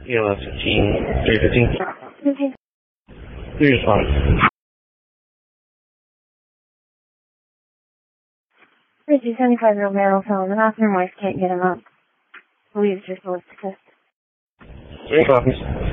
ELS 15, 315. Please respond. 7275 Barrel Solomon off, your wife can't get him up. Believes your solicitous. 3 copies.